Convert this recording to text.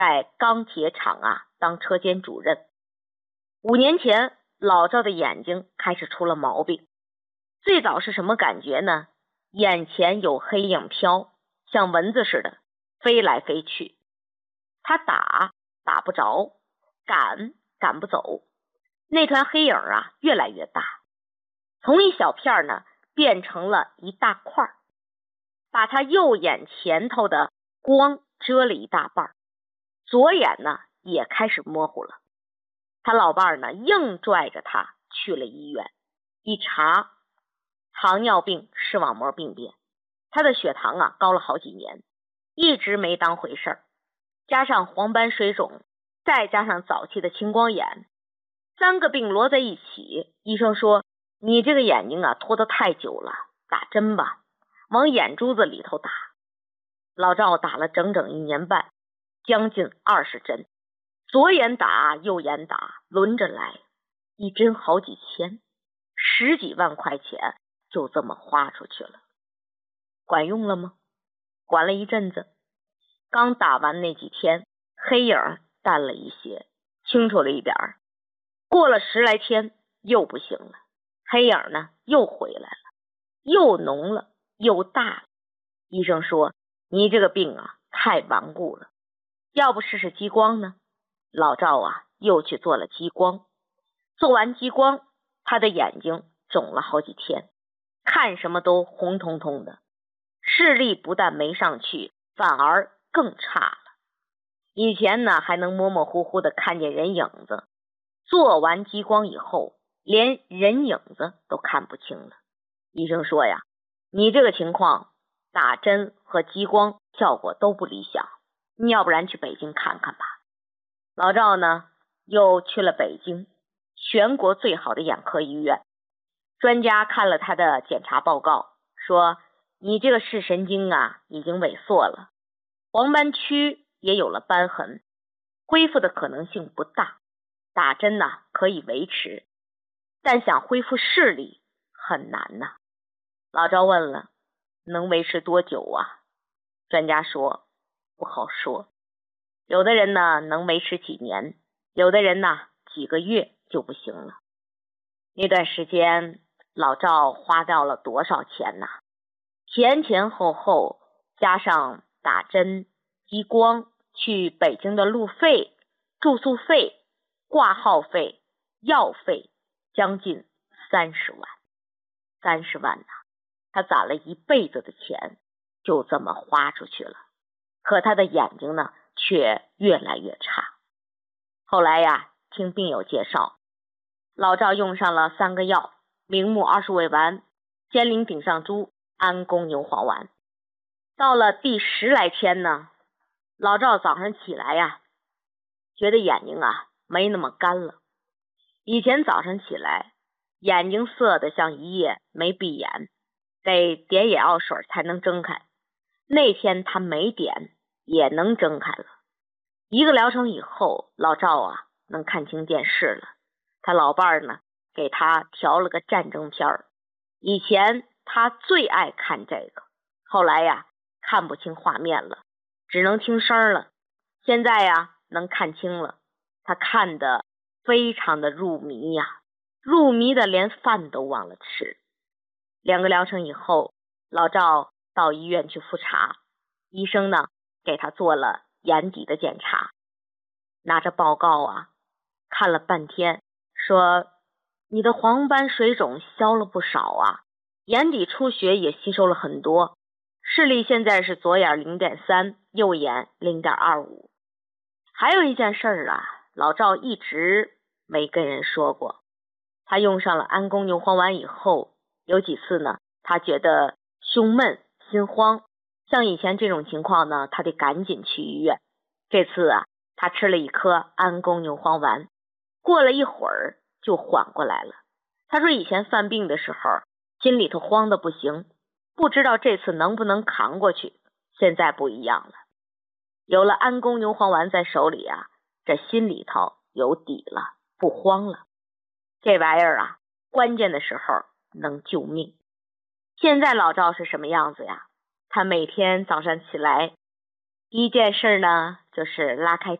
在钢铁厂当车间主任。5年前，老赵的眼睛开始出了毛病。最早是什么感觉呢？眼前有黑影飘，像蚊子似的飞来飞去。他打不着，赶不走。那团黑影越来越大，从一小片呢变成了一大块，把他右眼前头的光遮了一大半。左眼呢也开始模糊了。他老伴呢硬拽着他去了医院，一查糖尿病视网膜病变，他的血糖高了好几年，一直没当回事儿，加上黄斑水肿，再加上早期的青光眼，3个病摞在一起，医生说你这个眼睛拖得太久了，打针吧，往眼珠子里头打。老赵打了整整1年半，将近20针，左眼打右眼打，轮着来，一针好几千，10几万块钱就这么花出去了。管用了吗？管了一阵子，刚打完那几天，黑影淡了一些，清楚了一点儿。过了10来天又不行了，黑影呢又回来了，又浓了又大了。医生说你这个病太顽固了，要不试试激光呢？老赵又去做了激光。做完激光，他的眼睛肿了好几天，看什么都红彤彤的，视力不但没上去，反而更差了。以前呢还能模模糊糊的看见人影子，做完激光以后连人影子都看不清了。医生说你这个情况打针和激光效果都不理想，你要不然去北京看看吧。老赵呢又去了北京，全国最好的眼科医院。专家看了他的检查报告，说你这个视神经已经萎缩了，黄斑区也有了瘢痕，恢复的可能性不大，打针可以维持，但想恢复视力很难老赵问了，能维持多久专家说不好说，有的人呢能维持几年，有的人几个月就不行了。那段时间老赵花掉了多少钱前后加上打针、激光、去北京的路费、住宿费、挂号费、药费，将近30万。30万他攒了一辈子的钱就这么花出去了。可他的眼睛呢却越来越差。后来听病友介绍，老赵用上了3个药：明目20味丸、煎灵顶上珠、安宫牛黄丸。到了第10来天呢，老赵早上起来觉得眼睛没那么干了。以前早上起来眼睛涩得像一夜没闭眼，得点眼药水才能睁开。那天他没点也能睁开了。1个疗程以后，老赵能看清电视了。他老伴儿呢给他调了个战争片儿，以前他最爱看这个，后来看不清画面了，只能听声了。现在能看清了，他看得非常的入迷入迷的连饭都忘了吃。2个疗程以后，老赵到医院去复查，医生呢给他做了眼底的检查，拿着报告看了半天，说你的黄斑水肿消了不少眼底出血也吸收了很多，视力现在是左眼 0.3， 右眼 0.25。 还有一件事儿老赵一直没跟人说过，他用上了安宫牛黄丸以后，有几次呢他觉得胸闷心慌，像以前这种情况呢他得赶紧去医院。这次他吃了1颗安宫牛黄丸，过了一会儿就缓过来了。他说以前犯病的时候心里头慌得不行，不知道这次能不能扛过去，现在不一样了。有了安宫牛黄丸在手里这心里头有底了，不慌了。这玩意儿关键的时候能救命。现在老赵是什么样子他每天早上起来第一件事呢就是拉开